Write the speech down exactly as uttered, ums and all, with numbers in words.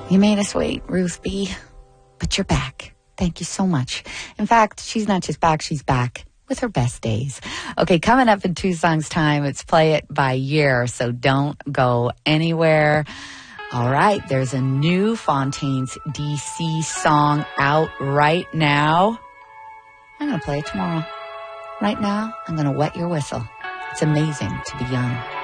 You made us wait, Ruth B. But you're back. Thank you so much. In fact, she's not just back, she's back with her best days. Okay, coming up in two songs' time, it's Play It by Year, so don't go anywhere. All right, there's a new Fontaines D C song out right now. I'm going to play it tomorrow. Right now, I'm going to wet your whistle. It's amazing to be young.